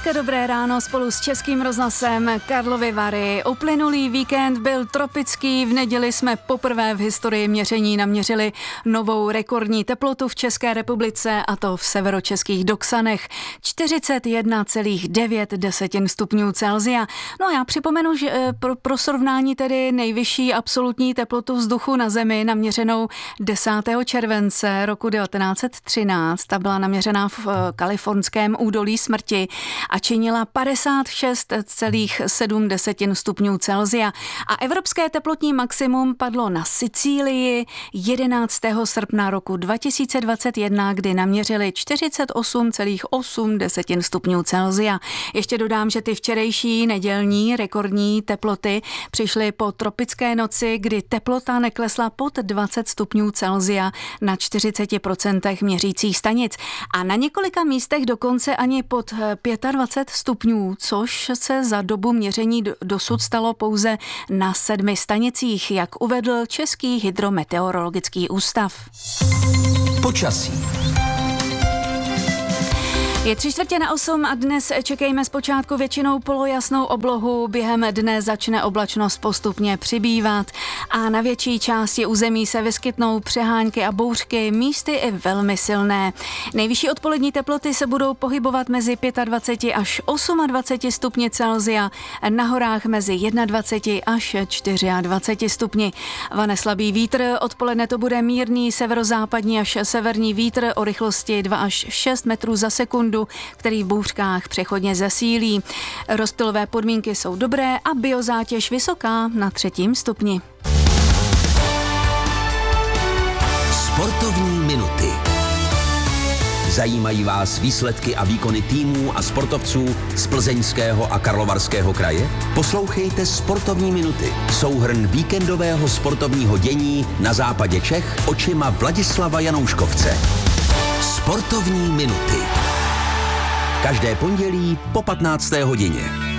Hezké dobré ráno spolu s Českým rozhlasem Karlovy Vary. Uplynulý víkend byl tropický, v neděli jsme poprvé v historii měření naměřili novou rekordní teplotu v České republice, a to v severočeských Doksanech. 41,9 stupňů Celsia. No a já připomenu, že pro srovnání tedy nejvyšší absolutní teplotu vzduchu na Zemi naměřenou 10. července roku 1913. Ta byla naměřená v kalifornském údolí smrti a činila 56,7 stupňů Celsia. A evropské teplotní maximum padlo na Sicílii 11. srpna roku 2021, kdy naměřili 48,8 stupňů Celsia. Ještě dodám, že ty včerejší nedělní rekordní teploty přišly po tropické noci, kdy teplota neklesla pod 20 stupňů Celsia na 40% měřících stanic. A na několika místech dokonce ani pod 25 stupňů, což se za dobu měření dosud stalo pouze na 7 stanicích, jak uvedl Český hydrometeorologický ústav. Počasí. Je 7:45 a dnes čekejme zpočátku většinou polojasnou oblohu. Během dne začne oblačnost postupně přibývat a na větší části území se vyskytnou přehánky a bouřky, místy i velmi silné. Nejvyšší odpolední teploty se budou pohybovat mezi 25 až 28 stupni Celsia, na horách mezi 21 až 24 stupni. Vane slabý vítr, odpoledne to bude mírný severozápadní až severní vítr o rychlosti 2 až 6 metrů za sekundu, který v bouřkách přechodně zesílí. Rozptylové podmínky jsou dobré a biozátěž vysoká na 3. stupni. Sportovní minuty. Zajímají vás výsledky a výkony týmů a sportovců z Plzeňského a Karlovarského kraje? Poslouchejte Sportovní minuty. Souhrn víkendového sportovního dění na západě Čech očima Vladislava Janouškovce. Sportovní minuty. Každé pondělí po 15. hodině.